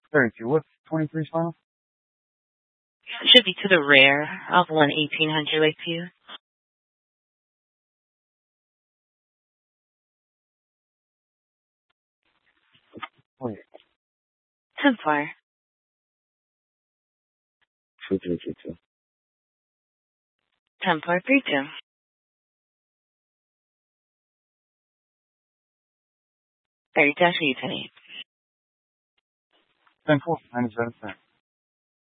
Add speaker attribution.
Speaker 1: 32. What's 23's final?
Speaker 2: It should be to the rear of 1800 Lakeview.
Speaker 1: Wait.
Speaker 2: 10-4.
Speaker 1: 2332.
Speaker 2: 10-4-3-2. 30-8.
Speaker 1: 10-4. 97 cents.